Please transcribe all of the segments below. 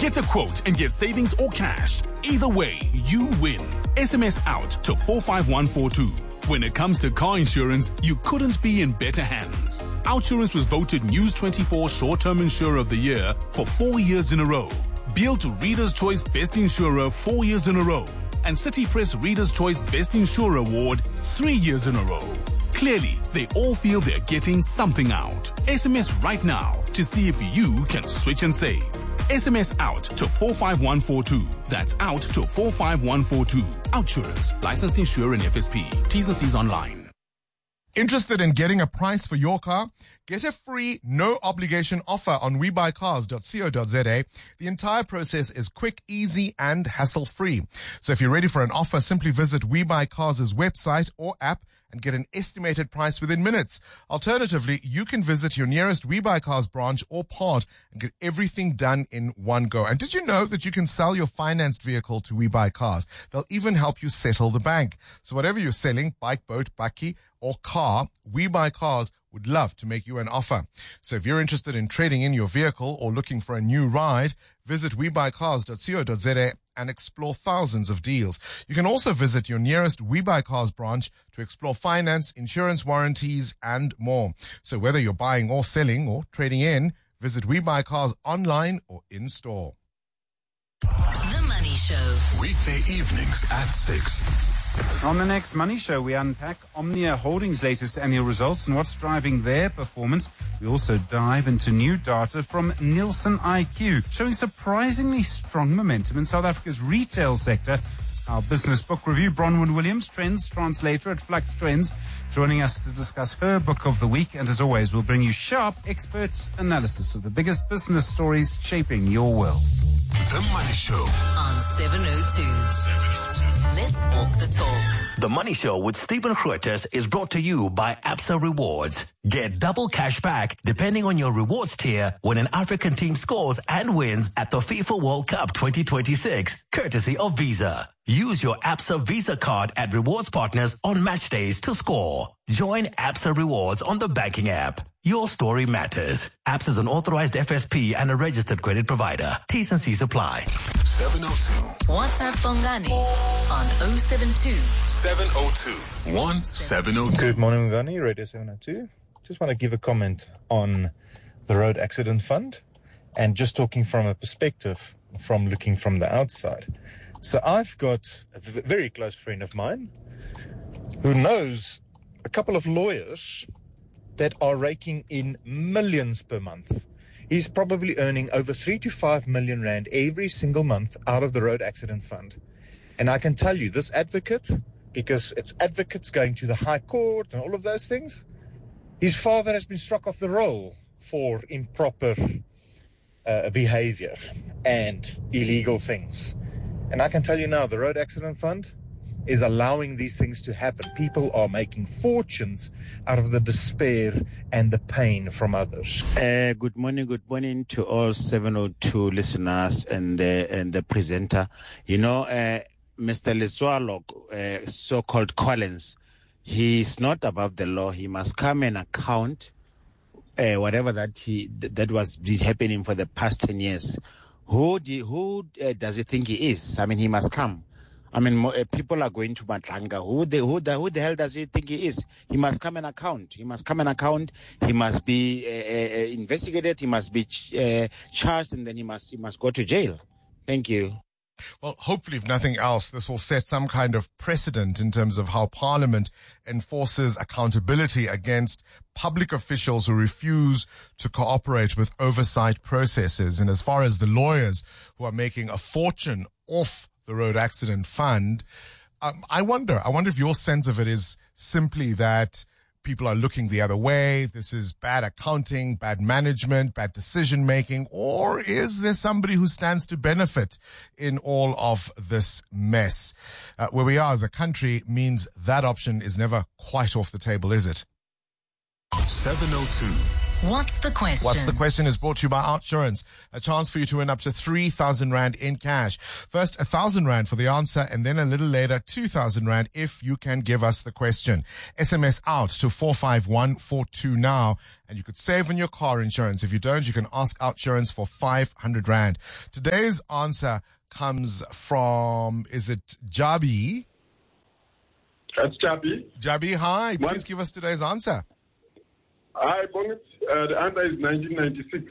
Get a quote and get savings or cash. Either way, you win. SMS out to 45142. When it comes to car insurance, you couldn't be in better hands. Outsurance was voted News 24 Short-Term Insurer of the Year for 4 years in a row. Built Reader's Choice Best Insurer 4 years in a row. And City Press Reader's Choice Best Insurer Award 3 years in a row. Clearly, they all feel they're getting something out. SMS right now to see if you can switch and save. SMS out to 45142. That's out to 45142. Outsurance. Licensed insurer and FSP. T's and C's online. Interested in getting a price for your car? Get a free, no-obligation offer on webuycars.co.za. The entire process is quick, easy, and hassle-free. So if you're ready for an offer, simply visit WeBuyCars' website or app and get an estimated price within minutes. Alternatively, you can visit your nearest WeBuyCars branch or pod and get everything done in one go. And did you know that you can sell your financed vehicle to WeBuyCars? They'll even help you settle the bank. So whatever you're selling, bike, boat, bakkie, or car, WeBuyCars would love to make you an offer. So if you're interested in trading in your vehicle or looking for a new ride, visit webuycars.co.za and explore thousands of deals. You can also visit your nearest WeBuyCars branch to explore finance, insurance warranties, and more. So whether you're buying or selling or trading in, visit WeBuyCars online or in store. The Money Show. Weekday evenings at 6. On the next Money Show, we unpack Omnia Holdings' latest annual results and what's driving their performance. We also dive into new data from Nielsen IQ, showing surprisingly strong momentum in South Africa's retail sector. Our business book review, Bronwyn Williams, Trends Translator at Flux Trends, joining us to discuss her book of the week. And as always, we'll bring you sharp expert analysis of the biggest business stories shaping your world. The Money Show On 702. Let's walk the talk. The Money Show with Stephen Grootes is brought to you by Absa Rewards. Get double cash back depending on your rewards tier when an African team scores and wins at the FIFA World Cup 2026, courtesy of Visa. Use your Absa Visa card at rewards partners on match days to score. Join Absa Rewards on the banking app. Your story matters. Absa is an authorized FSP and a registered credit provider. T's and C's apply. 702. WhatsApp Bongani on 072 702 1702. Good morning, Bongani, Radio 702. Just want to give a comment on the Road Accident Fund and just talking from a perspective from looking from the outside. So I've got a very close friend of mine who knows a couple of lawyers that are raking in millions per month. He's probably earning over 3 to 5 million rand every single month out of the Road Accident Fund. And I can tell you, this advocate, because it's advocates going to the High Court and all of those things, his father has been struck off the roll for improper behavior and illegal things. And I can tell you now, the Road Accident Fund is allowing these things to happen. People are making fortunes out of the despair and the pain from others. Good morning to all 702 listeners and the presenter. You know, Mr. Letswalo, so-called Collins, he's not above the law. He must come and account whatever that was happening for the past 10 years. Who does he think he is? I mean, he must come. I mean, people are going to Matlanga. Who the hell does he think he is? He must come and account. He must be investigated. He must be charged, and then he must go to jail. Thank you. Well, hopefully, if nothing else, this will set some kind of precedent in terms of how Parliament enforces accountability against public officials who refuse to cooperate with oversight processes. And as far as the lawyers who are making a fortune off the Road Accident Fund, I wonder if your sense of it is simply that people are looking the other way, this is bad accounting, bad management, bad decision making, or is there somebody who stands to benefit in all of this mess? Where we are as a country means that option is never quite off the table, is it? 702 What's the question? What's the question is brought to you by Outsurance. A chance for you to win up to 3,000 Rand in cash. First, 1,000 Rand for the answer, and then a little later, 2,000 Rand if you can give us the question. SMS out to 45142 now, and you could save on your car insurance. If you don't, you can ask Outsurance for 500 Rand. Today's answer comes from, is it Jabi? That's Jabi. Jabi, hi. Please give us today's answer. Hi, Bongit. The answer is 1996.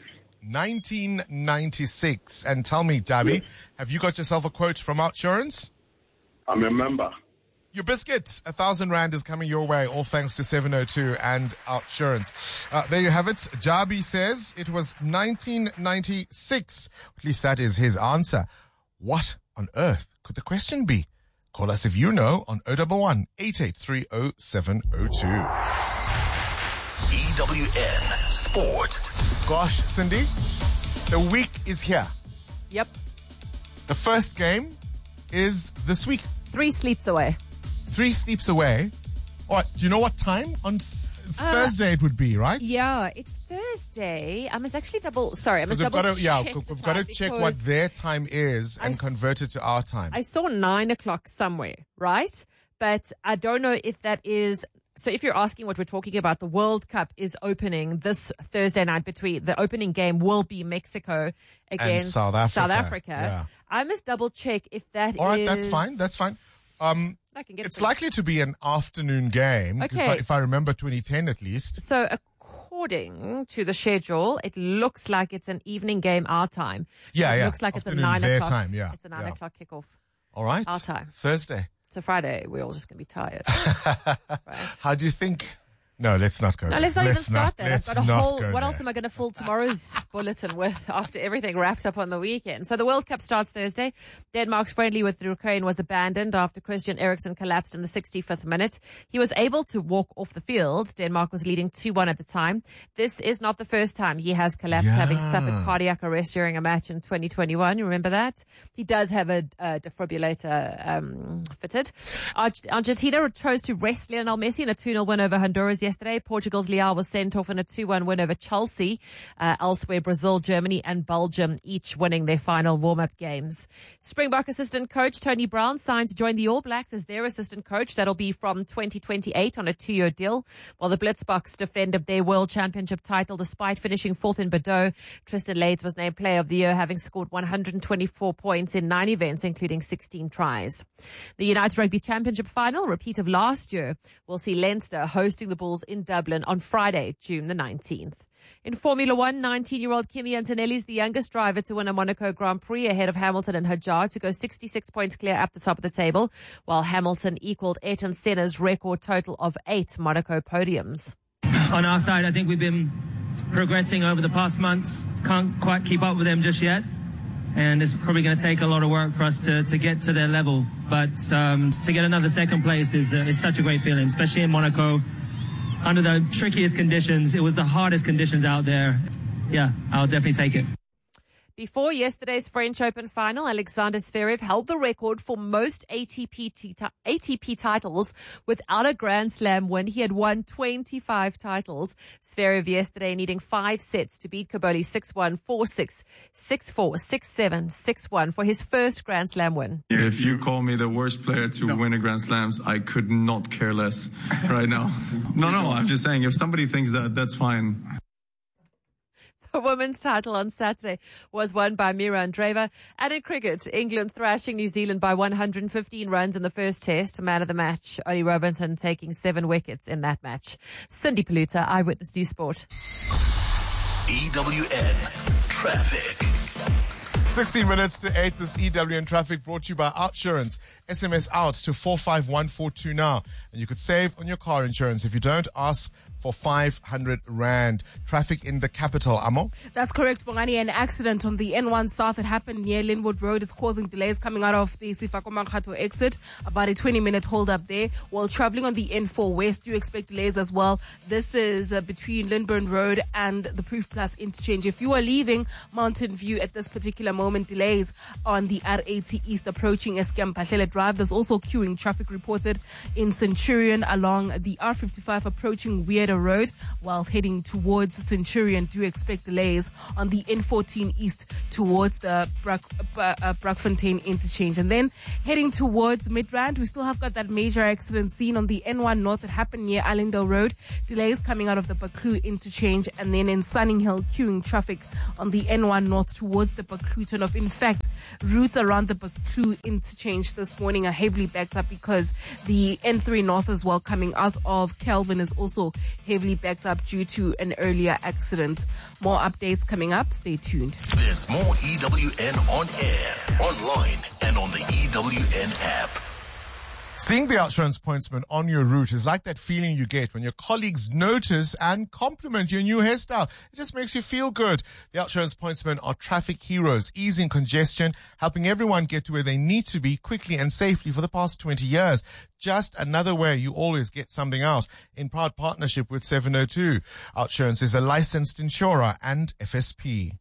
1996. And tell me, Jabi, have you got yourself a quote from Outsurance? I'm a member. Your biscuit, 1,000 Rand is coming your way, all thanks to 702 and Outsurance. There you have it. Jabi says it was 1996. At least that is his answer. What on earth could the question be? Call us if you know on 011 8830 702. EWN Sport. Gosh, Cindy, the week is here. Yep. The first game is this week. 3 sleeps away. 3 sleeps away. All right, do you know what time? On Thursday it would be, right? Yeah, it's Thursday. I must actually We've double check got to check what their time is and convert it to our time. I saw 9 o'clock somewhere, right? But I don't know if that is... So if you're asking what we're talking about, the World Cup is opening this Thursday night. The opening game will be Mexico against South Africa. Yeah. I must double check if that All right, that's fine. That's fine. It's likely to be an afternoon game, okay. if I remember 2010 at least. So according to the schedule, it looks like it's an evening game our time. Yeah, It looks like it's a 9 their o'clock. Time, yeah. It's a 9 o'clock kickoff. All right. Our time. Thursday. So Friday, we're all just going to be tired. Right. How do you think... No, let's not go No, there. let's not even start that. I've got a whole... What else am I going to fill tomorrow's bulletin with after everything wrapped up on the weekend? So the World Cup starts Thursday. Denmark's friendly with Ukraine was abandoned after Christian Eriksen collapsed in the 65th minute. He was able to walk off the field. Denmark was leading 2-1 at the time. This is not the first time he has collapsed, having suffered cardiac arrest during a match in 2021. You remember that? He does have a defibrillator fitted. Argentina chose to rest Lionel Messi in a 2-0 win over Honduras yesterday. Portugal's Leao was sent off in a 2-1 win over Chelsea. Elsewhere, Brazil, Germany and Belgium each winning their final warm-up games. Springbok assistant coach Tony Brown signed to join the All Blacks as their assistant coach. That'll be from 2028 on a 2-year deal. While the Blitzboks defended their World Championship title despite finishing 4th in Bordeaux. Tristan Leeds was named Player of the Year, having scored 124 points in 9 events, including 16 tries. The United Rugby Championship final, repeat of last year, will see Leinster hosting the Bulls in Dublin on Friday, June the 19th. In Formula One, 19-year-old Kimi Antonelli is the youngest driver to win a Monaco Grand Prix ahead of Hamilton and Hadjar to go 66 points clear up the top of the table, while Hamilton equaled Ayrton Senna's record total of 8 Monaco podiums. On our side, I think we've been progressing over the past months. Can't quite keep up with them just yet. And it's probably going to take a lot of work for us to get to their level. But to get another second place is such a great feeling, especially in Monaco. Under the trickiest conditions, it was the hardest conditions out there. Yeah, I'll definitely take it. Before yesterday's French Open final, Alexander Zverev held the record for most ATP titles without a Grand Slam win. He had won 25 titles. Zverev yesterday needing 5 sets to beat Kaboli 6-1, 4-6, 6-4, 6-7, 6-1 for his first Grand Slam win. If you call me the worst player to win a Grand Slams, I could not care less right now. No, I'm just saying, if somebody thinks that, that's fine. The women's title on Saturday was won by Mira Andreeva. And in cricket, England thrashing New Zealand by 115 runs in the first test. Man of the match, Ollie Robinson taking 7 wickets in that match. Cindy Paluta, Eyewitness News Sport. EWN Traffic. 16 minutes to 8, this EWN Traffic brought to you by Outsurance. SMS out to 45142 now. And you could save on your car insurance. If you don't, ask for 500 Rand. Traffic in the capital, Amo? That's correct, Bongani. An accident on the N1 South that happened near Linwood Road is causing delays coming out of the Sifako Mankato exit. About a 20-minute hold up there. While traveling on the N4 West, you expect delays as well. This is between Lindburn Road and the Proof Plus interchange. If you are leaving Mountain View at this particular moment, delays on the R80 East approaching Eskem-Pahlele Drive. There's also queuing traffic reported in Centurion along the R55 approaching Weird Meadow Road, while heading towards Centurion, do expect delays on the N14 East towards the Brakfontein interchange. And then heading towards Midrand, we still have got that major accident scene on the N1 North that happened near Allendale Road. Delays coming out of the Baku interchange, and then in Sunninghill, queuing traffic on the N1 North towards the Baku turnoff. In fact, routes around the Baku interchange this morning are heavily backed up because the N3 North as well coming out of Kelvin is also heavily backed up due to an earlier accident. More updates coming up. Stay tuned. There's more EWN on air, online, and on the EWN app. Seeing the Outsurance pointsman on your route is like that feeling you get when your colleagues notice and compliment your new hairstyle. It just makes you feel good. The Outsurance pointsmen are traffic heroes, easing congestion, helping everyone get to where they need to be quickly and safely for the past 20 years. Just another way you always get something out. In proud partnership with 702. Outsurance is a licensed insurer and FSP.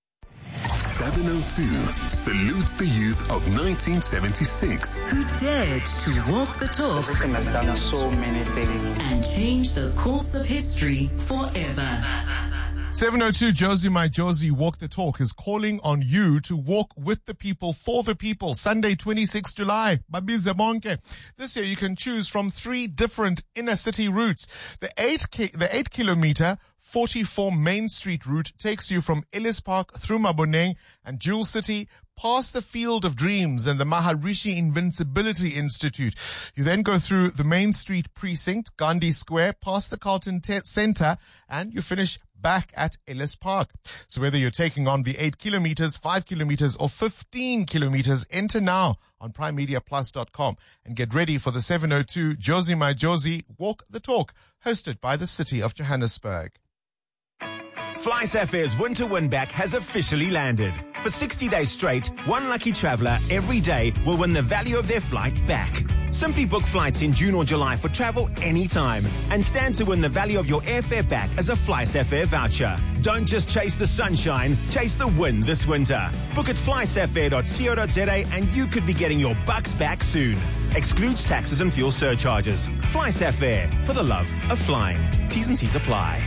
702 salutes the youth of 1976 who dared to walk the talk. The system has done so many things and change the course of history forever. 702 Josie My Josie Walk the Talk is calling on you to walk with the people for the people. Sunday 26 July. Babize bonke. This year you can choose from 3 different inner city routes. The 8 kilometer 44 Main Street route takes you from Ellis Park through Maboneng and Jewel City, past the Field of Dreams and the Maharishi Invincibility Institute. You then go through the Main Street Precinct, Gandhi Square, past the Carlton Centre, and you finish back at Ellis Park. So whether you're taking on the 8 kilometers, 5 kilometers, or 15 kilometers, enter now on primemediaplus.com and get ready for the 702 Josie My Josie Walk the Talk, hosted by the City of Johannesburg. FlySafair's winter win-back has officially landed. For 60 days straight, one lucky traveller every day will win the value of their flight back. Simply book flights in June or July for travel anytime and stand to win the value of your airfare back as a FlySafair voucher. Don't just chase the sunshine, chase the win this winter. Book at flysafair.co.za and you could be getting your bucks back soon. Excludes taxes and fuel surcharges. FlySafair, for the love of flying. T's and C's apply.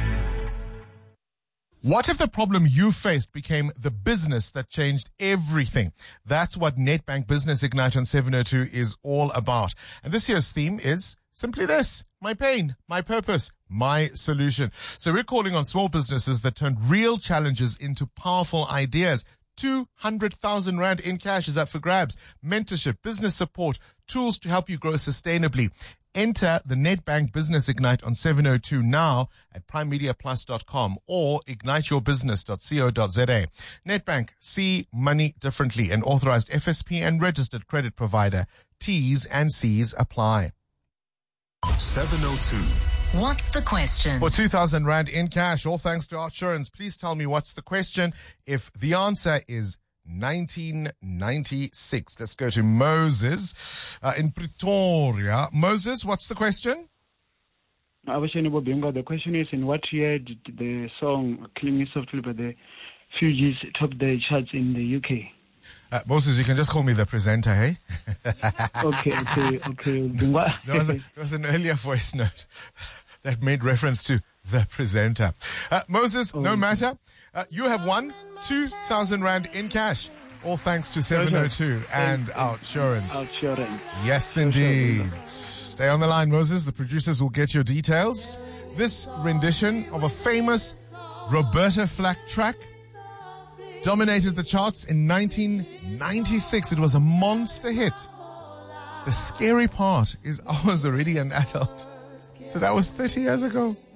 What if the problem you faced became the business that changed everything? That's what Nedbank Business Ignite on 702 is all about. And this year's theme is simply this: my pain, my purpose, my solution. So we're calling on small businesses that turn real challenges into powerful ideas. 200,000 Rand in cash is up for grabs. Mentorship, business support, tools to help you grow sustainably. Enter the Nedbank Business Ignite on 702 now at primemediaplus.com or igniteyourbusiness.co.za. Nedbank, see money differently. An authorized FSP and registered credit provider. T's and C's apply. 702. What's the question? For 2,000 Rand in cash, all thanks to Outsurance. Please tell me what's the question. If the answer is 1996. Let's go to Moses in Pretoria. Moses, what's the question? The question is, in what year did the song Killing Me Softly by the Fugees top the charts in the UK? Moses, you can just call me the presenter, hey? Okay. There was an earlier voice note that made reference to the presenter. Moses, no matter. You have won 2,000 Rand in cash. All thanks to 702 and Outsurance. Yes, indeed. Stay on the line, Moses. The producers will get your details. This rendition of a famous Roberta Flack track dominated the charts in 1996. It was a monster hit. The scary part is I was already an adult. So that was 30 years ago.